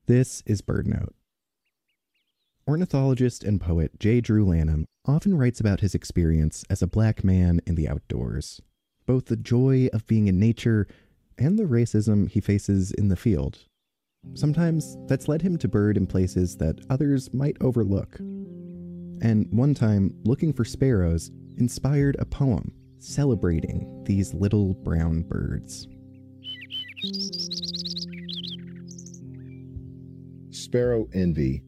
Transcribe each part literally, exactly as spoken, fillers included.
This is BirdNote. Ornithologist and poet J. Drew Lanham often writes about his experience as a black man in the outdoors, both the joy of being in nature and the racism he faces in the field. Sometimes that's led him to bird in places that others might overlook. And one time, looking for sparrows inspired a poem celebrating these little brown birds. Sparrow Envy.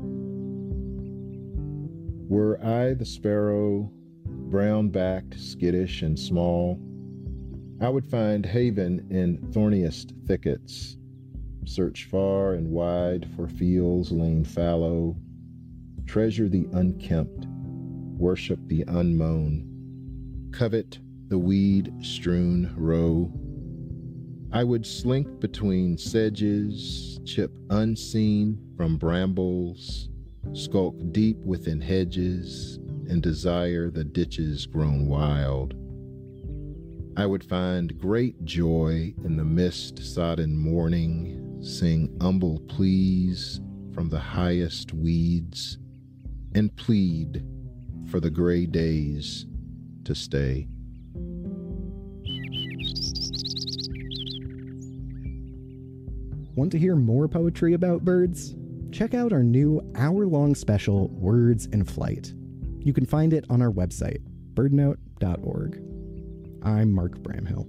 Were I the sparrow, brown-backed, skittish, and small, I would find haven in thorniest thickets, search far and wide for fields lain fallow, treasure the unkempt, worship the unmown, covet the weed-strewn row. I would slink between sedges, chip unseen from brambles, skulk deep within hedges, and desire the ditches grown wild. I would find great joy in the mist-sodden morning, sing humble pleas from the highest weeds, and plead for the gray days to stay. Want to hear more poetry about birds? Check out our new hour-long special, Words in Flight. You can find it on our website, birdnote dot org. I'm Mark Bramhill.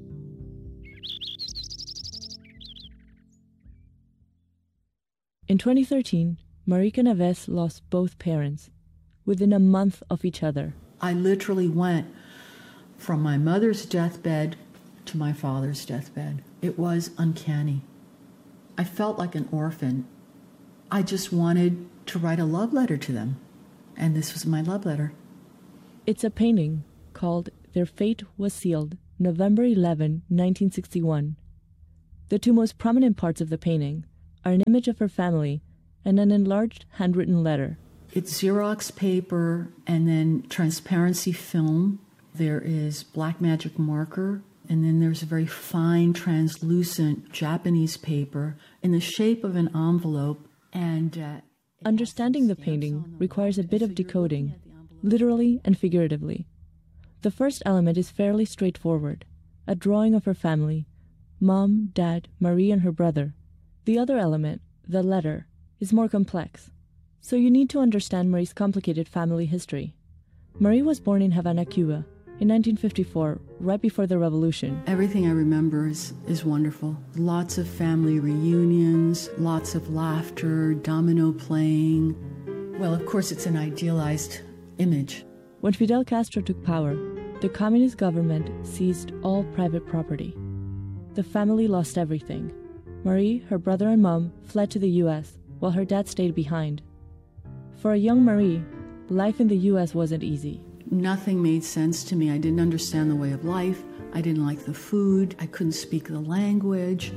In twenty thirteen, Marika Naves lost both parents within a month of each other. I literally went from my mother's deathbed to my father's deathbed. It was uncanny. I felt like an orphan. I just wanted to write a love letter to them, and this was my love letter. It's a painting called Their Fate Was Sealed, November eleventh, nineteen sixty-one. The two most prominent parts of the painting are an image of her family and an enlarged handwritten letter. It's Xerox paper and then transparency film. There is black magic marker, and then there's a very fine, translucent Japanese paper in the shape of an envelope. And uh, understanding the painting requires a bit of decoding, literally and figuratively. The first element is fairly straightforward, a drawing of her family, mom, dad, Marie, and her brother. The other element, the letter, is more complex. So you need to understand Marie's complicated family history. Marie was born in Havana, Cuba, in nineteen fifty-four, right before the revolution. Everything I remember is, is wonderful. Lots of family reunions, lots of laughter, domino playing. Well, of course, it's an idealized image. When Fidel Castro took power, the communist government seized all private property. The family lost everything. Marie, her brother, and mom fled to the U S, while her dad stayed behind. For a young Marie, life in the U S wasn't easy. Nothing made sense to me. I didn't understand the way of life. I didn't like the food. I couldn't speak the language.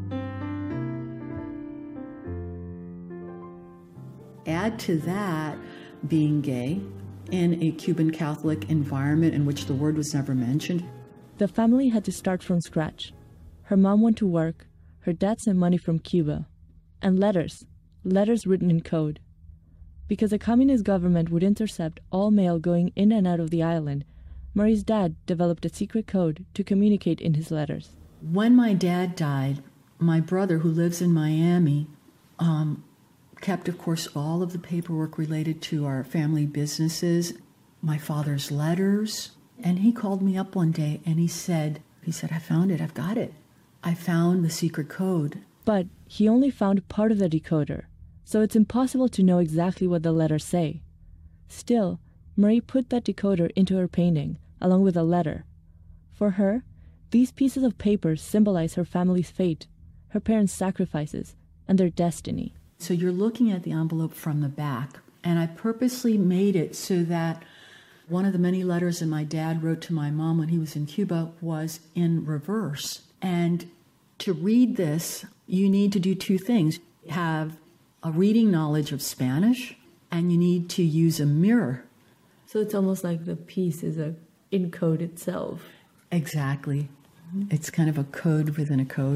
Add to that being gay in a Cuban Catholic environment in which the word was never mentioned. The family had to start from scratch. Her mom went to work, her dad sent money from Cuba, and letters, letters written in code. Because the communist government would intercept all mail going in and out of the island, Marie's dad developed a secret code to communicate in his letters. When my dad died, my brother, who lives in Miami, um, kept, of course, all of the paperwork related to our family businesses, my father's letters, and he called me up one day and he said, he said, I found it, I've got it. I found the secret code. But he only found part of the decoder, so it's impossible to know exactly what the letters say. Still, Marie put that decoder into her painting, along with a letter. For her, these pieces of paper symbolize her family's fate, her parents' sacrifices, and their destiny. So you're looking at the envelope from the back, and I purposely made it so that one of the many letters that my dad wrote to my mom when he was in Cuba was in reverse. And to read this, you need to do two things. Have a reading knowledge of Spanish, and you need to use a mirror. So it's almost like the piece is a in code itself. Exactly. It's kind of a code within a code.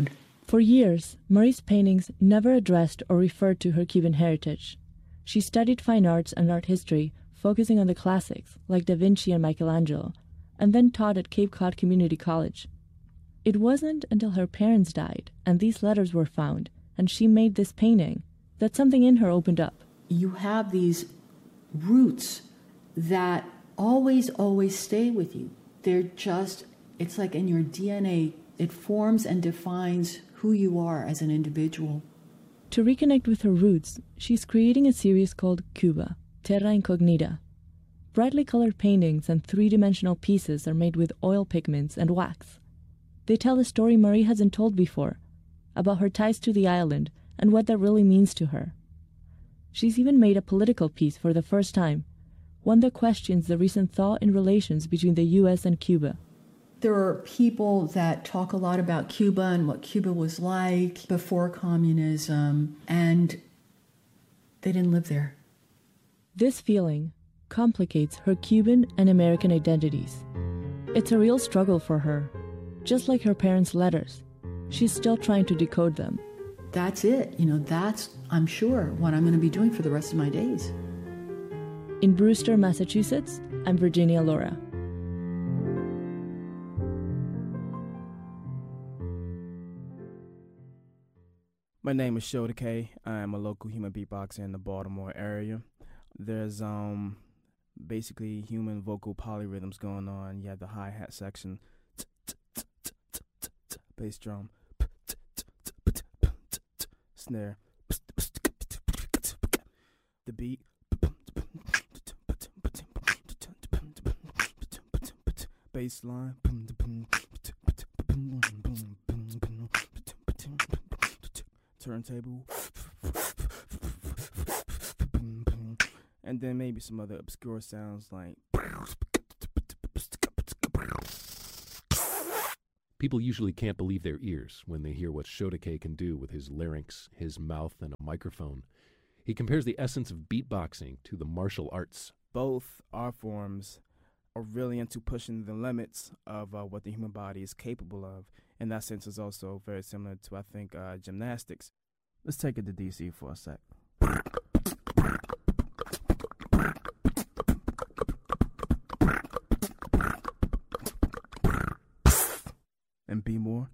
For years, Marie's paintings never addressed or referred to her Cuban heritage. She studied fine arts and art history, focusing on the classics, like Da Vinci and Michelangelo, and then taught at Cape Cod Community College. It wasn't until her parents died and these letters were found, and she made this painting, that something in her opened up. You have these roots that always, always stay with you. They're just, it's like in your D N A. It forms and defines who you are as an individual. To reconnect with her roots, she's creating a series called Cuba, Terra Incognita. Brightly colored paintings and three-dimensional pieces are made with oil pigments and wax. They tell a story Marie hasn't told before, about her ties to the island and what that really means to her. She's even made a political piece for the first time, one that questions the recent thaw in relations between the U S and Cuba. There are people that talk a lot about Cuba and what Cuba was like before communism, and they didn't live there. This feeling complicates her Cuban and American identities. It's a real struggle for her. Just like her parents' letters, she's still trying to decode them. That's it. You know, that's, I'm sure, what I'm going to be doing for the rest of my days. In Brewster, Massachusetts, I'm Virginia Laura. My name is Shota K. I am a local human beatboxer in the Baltimore area. There's um basically human vocal polyrhythms going on. You have the hi-hat section, bass drum, snare, the beat, bass line, turntable, and then maybe some other obscure sounds like. People usually can't believe their ears when they hear what Shota K can do with his larynx, his mouth, and a microphone. He compares the essence of beatboxing to the martial arts. Both art forms are really into pushing the limits of uh, what the human body is capable of. In that sense, is also very similar to, I think, uh, gymnastics. Let's take it to D C for a sec. And be more.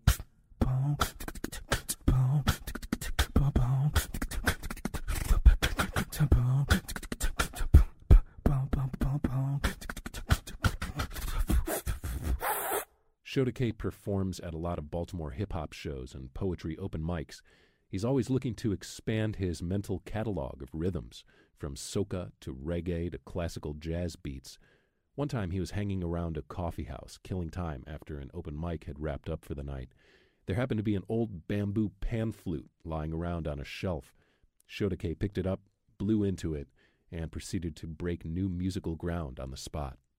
Shota K performs at a lot of Baltimore hip-hop shows and poetry open mics. He's always looking to expand his mental catalog of rhythms, from soca to reggae to classical jazz beats. One time he was hanging around a coffee house, killing time after an open mic had wrapped up for the night. There happened to be an old bamboo pan flute lying around on a shelf. Shota K picked it up, blew into it, and proceeded to break new musical ground on the spot.